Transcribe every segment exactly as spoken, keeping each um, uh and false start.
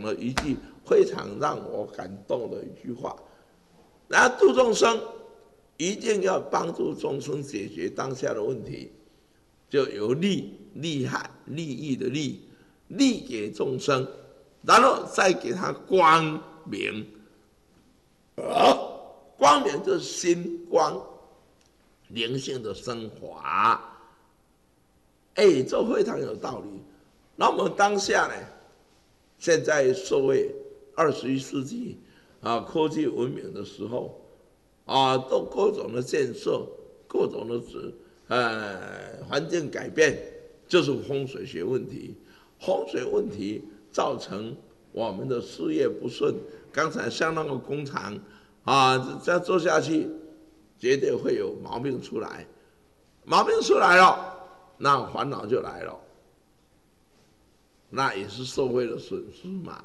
了一句非常让我感动的一句话：那度众生一定要帮助众生解决当下的问题，就有利利害利益的利，利给众生，然后再给他光明。啊，光明就是心光，灵性的升华。哎，这非常有道理。那我们当下呢？现在社会二十一世纪啊，科技文明的时候啊，都各种的建设，各种的呃环境改变，就是风水学问题。风水问题造成我们的事业不顺。刚才像那个工厂啊，这样做下去，绝对会有毛病出来。毛病出来了，那烦恼就来了。那也是社会的损失嘛。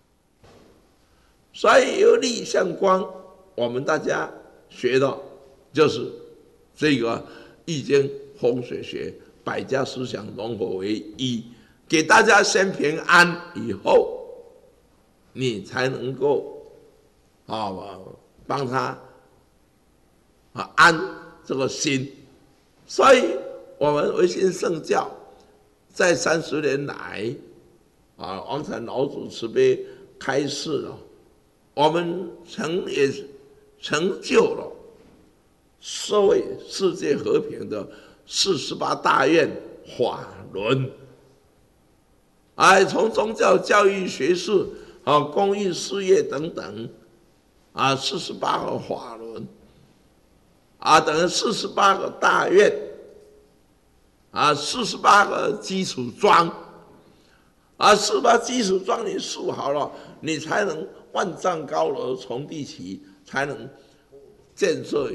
所以由利向光，我们大家学的就是这个易经风水学，百家思想融合为一，给大家先平安以后，你才能够啊帮他啊安这个心。所以我们维新圣教在三十年来啊，王禅老祖慈悲开示了，我们成也成就了社会世界和平的四十八大愿法轮。哎，从宗教、教育、学术啊、公益事业等等啊，四十八个法轮啊，等于四十八个大愿啊，四十八个基础桩。啊，四十八基础桩你树好了，你才能万丈高楼从地起，才能建设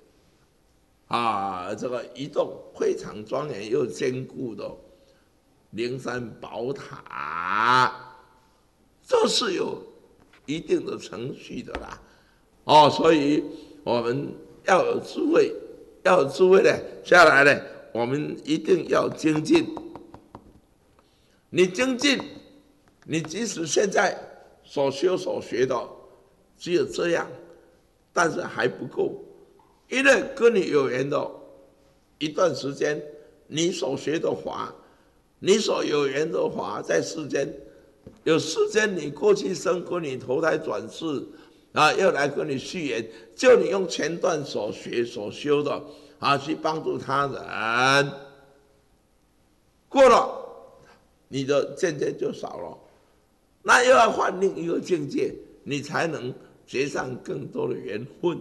啊这个一栋非常庄严又坚固的灵山宝塔，这是有一定的程序的啦。哦，所以我们要有智慧，要有智慧呢，下来呢，我们一定要精进。你精进，你即使现在所修所学的只有这样，但是还不够，因为跟你有缘的一段时间，你所学的法，你所有缘的法，在世间有世间你过去生跟你投胎转世啊，又来跟你续缘，就你用前段所学所修的啊，去帮助他人，过了。你的渐渐就少了，那又要换另一个境界，你才能结上更多的缘分。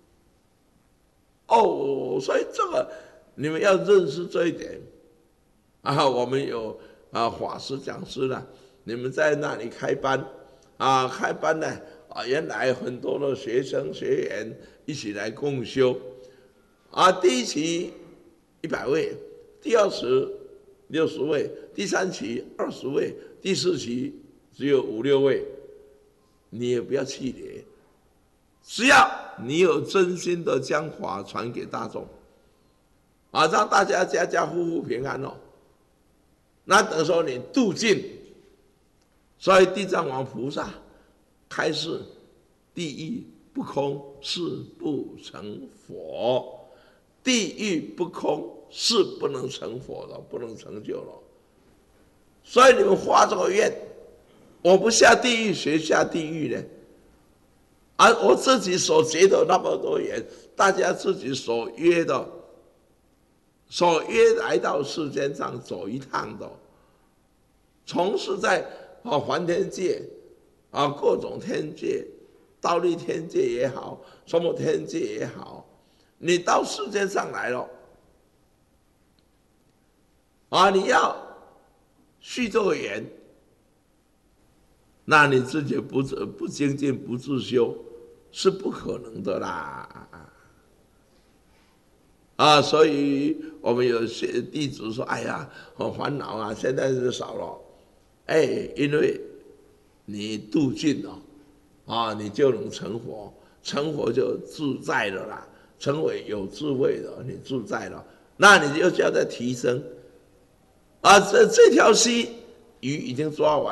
哦，所以这个你们要认识这一点啊。我们有啊法师讲师呢，你们在那里开班啊，开班呢啊，原来很多的学生学员一起来共修啊。第一期一百位，第二十六十位，第三期二十位，第四期只有五六位，你也不要气馁，只要你有真心的将法传给大众，啊，让大家家家户户平安哦。那等于说你度尽，所以地藏王菩萨开示：地狱不空，誓不成佛；地狱不空，是不能成佛的，不能成就了。所以你们发这个愿，我不下地狱，谁下地狱呢？而、啊、我自己所结的那么多缘，大家自己所约的，所约来到世间上走一趟的，从事在啊梵天界啊各种天界，忉利天界也好，什么天界也好，你到世间上来了。啊，你要续这个缘，那你自己不不精进不自修是不可能的啦。啊，所以我们有些弟子说：“哎呀，我烦恼啊，现在是少了。”哎，因为你度尽了，啊，你就能成佛，成佛就自在了啦，成为有智慧的，你自在了，那你就叫在提升。啊，这这条溪鱼已经抓完了。